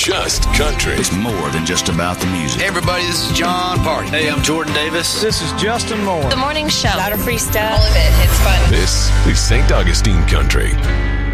just country. It's more than just about the music. Hey everybody, this is John Party. Hey, I'm Jordan Davis. This is Justin Moore. The Morning Show. A lot of free stuff. All of it. It's fun. This is St. Augustine Country.